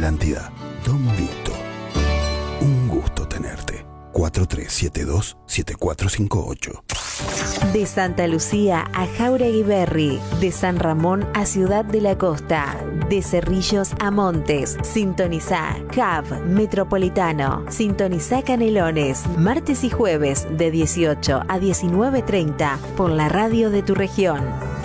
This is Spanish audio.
la entidad. Don Vito. Un gusto tenerte. 4372-7458. De Santa Lucía a Jáuregui Berry, de San Ramón a Ciudad de la Costa, de Cerrillos a Montes, sintonizá Hub Metropolitano, sintonizá Canelones, martes y jueves de 18 a 19:30 por la radio de tu región.